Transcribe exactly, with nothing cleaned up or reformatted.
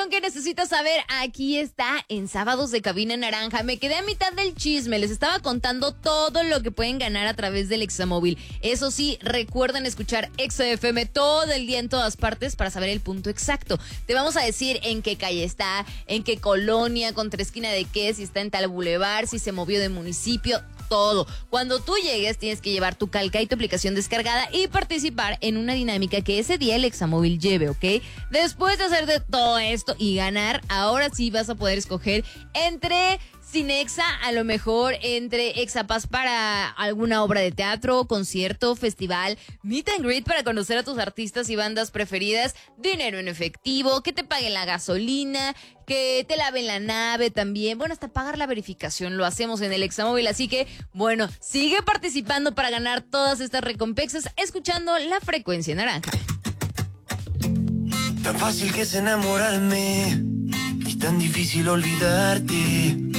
información que necesitas saber aquí está en Sábados de Cabina Naranja. Me quedé a mitad del chisme, les estaba contando todo lo que pueden ganar a través del Examóvil. Eso sí, recuerden escuchar Exa F M todo el día en todas partes para saber el punto exacto. Te vamos a decir en qué calle está, en qué colonia, contra esquina de qué, si está en tal bulevar, si se movió de municipio, todo. Cuando tú llegues tienes que llevar tu calca y tu aplicación descargada y participar en una dinámica que ese día el Examóvil lleve, ¿ok? Después de hacer de todo esto y ganar, ahora sí vas a poder escoger entre Cinexa, a lo mejor entre Exapass para alguna obra de teatro, concierto, festival, meet and greet para conocer a tus artistas y bandas preferidas, dinero en efectivo, que te paguen la gasolina, que te laven la nave también, bueno, hasta pagar la verificación lo hacemos en el Examóvil, así que, bueno, sigue participando para ganar todas estas recompensas escuchando La Frecuencia Naranja. Tan fácil que es enamorarme y tan difícil olvidarte.